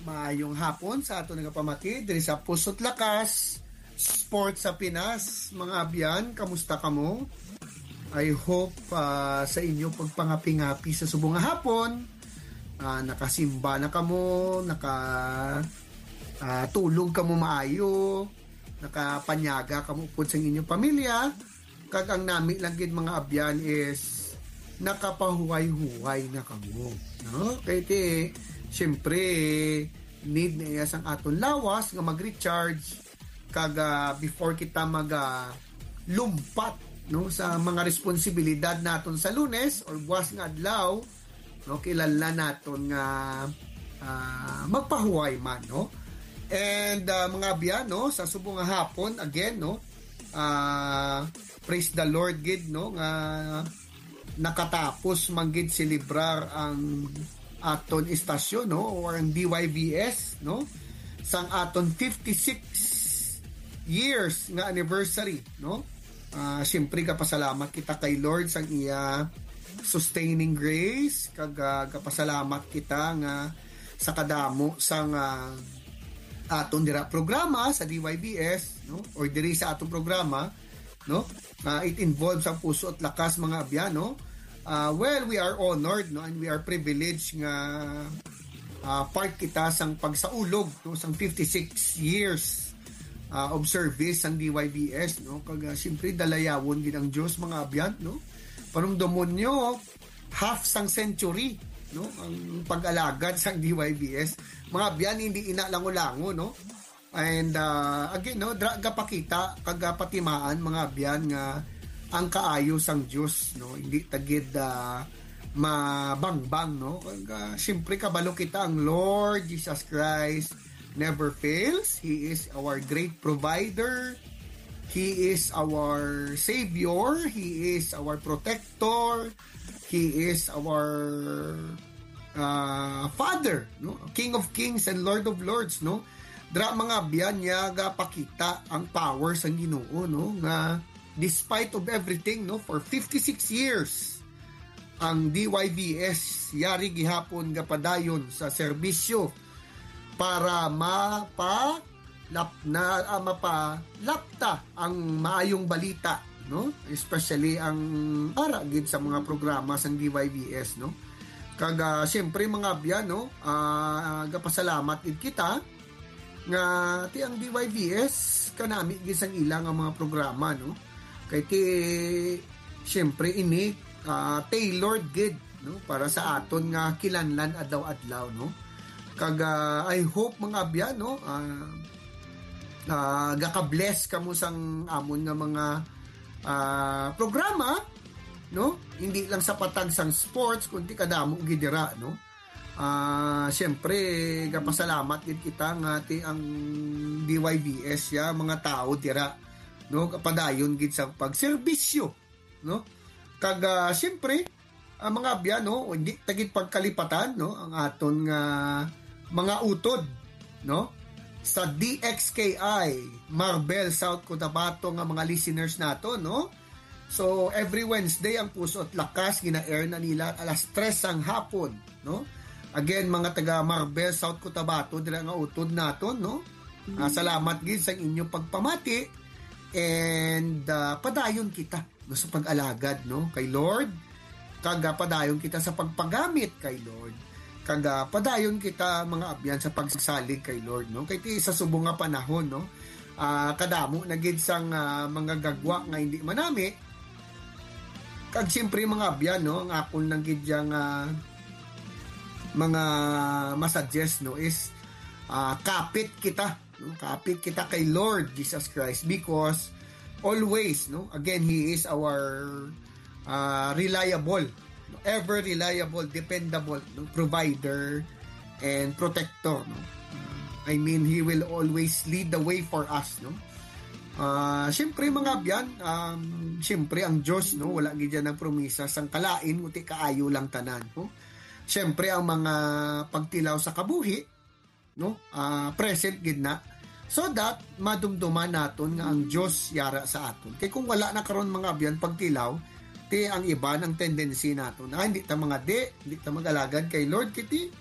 Maayong hapon sa ato nagapamati diri sa Puso't Lakas Sports sa Pinas. Mga abyan, kamusta kamo? I hope sa inyo pagpangapi-ngapi sa subong nga hapon. Nakasimba na kamo, tulog kamo maayo, nakapanyaga kamo pud sa inyong pamilya. Kag ang nami lang gid mga abyan is nakapahuway-huway na kamo, no? Kay siyempre need na iya sang aton lawas nga mag-recharge kag before kita lumpat, no, sa mga responsibilidad naton sa Lunes or buwas nga adlaw, no, kilala naton nga magpahuway man, no. And mga abyan, no, sa subong nga hapon again, no, praise the Lord gid, no, nga nakatapos manggid celebrar ang aton istasyon, no, or ang DYVS, no, sang aton 56 years nga anniversary, no. Siyempre kapasalamat kita kay Lord sang iya sustaining grace, kag kapasalamat kita nga sa kadamo sang aton dira programa sa DYVS, no, or diri sa aton programa, no. It involves ang Puso at Lakas, mga abyan, no. Well, we are honored, no, and we are privileged nga part kita sang pagsaulog, no, sang 56 years of service sang DYVS, no. Kag siyempre dalayawon gid ang Dios, mga abyan, no. Panumdomon nyo half sang century, no, ang pag-alagad sang DYVS, mga abyan, hindi ina lango-lango, no. And again, no, gapakita kag patimaan, mga abyan, nga ang kaayo sang Dios, no, hindi tagid mabangbang, no. Kag siyempre kabalo kita ang Lord Jesus Christ never fails. He is our great provider. He is our savior. He is our protector. He is our Father, no, King of Kings and Lord of Lords, no. Dra mga abyan niya gapakita ang power sang Ginoo, no, nga despite of everything, no, for 56 years ang DYVS yari gihapon gapadayon sa serbisyo para mapalapta ang maayong balita, no, especially ang para gid sa mga programa sang DYVS, no. Kag siyempre mga abyan, no, gapasalamat gid kita nga ti ang DYVS kanami gid sang ilang ang mga programa, no. Kay siyempre ini tailored gid, no, para sa aton nga kilanlan adlaw-adlaw, no. Kag I hope mga abyan, no, gaka-bless kamo sang amon nga mga programa, no, hindi lang sa patag sang sports kundi kadamo gid dira, no. Siyempre gapasalamat gid kita nga ti ang DYVS ya mga tao dira, no, kapadayon gid sa pagserbisyo, no. Kag siyempre mga abyan, no, hindi tagid pagkalipatan, no, ang aton nga mga utod, no, sa DXKI Marbel, South Cotabato nga mga listeners nato, no. So every Wednesday ang Puso at Lakas gina-air na nila alas 3 ang hapon, no. Again, mga taga Marbel, South Cotabato, dira nga utod naton, no. Salamat gid sa inyong pagpamati and padayon kita, no, sa pag-alagad, no, kay Lord. Kag padayon kita sa pagpagamit kay Lord. Kag padayon kita, mga abyan, sa pagsasalig kay Lord, no. Kay ti sa subong nga panahon, no, kadamo na gid sang mga gagwa nga hindi manami. Kag siyempre mga abyan, no, ang akon lang gid yang mga masuggest, no, is kapit kita, no, kapit kita kay Lord Jesus Christ, because always, no, again, He is our reliable, ever reliable, dependable, no, provider and protector, no. I mean, He will always lead the way for us, no. Siyempre mga abyan, siyempre ang Diyos, no, wala gid yan ang promisa sang kalain uti kaayo lang tanan, no. Siyempre ang mga pagtilaw sa kabuhi, no, present gid na, so that madumduman naton nga ang Diyos yara sa aton. Kay kung wala na karon mga abyan pagtilaw, ti ang iba ng tendency nato na hindi ta mga hindi ta mag-alagad kay Lord, kiti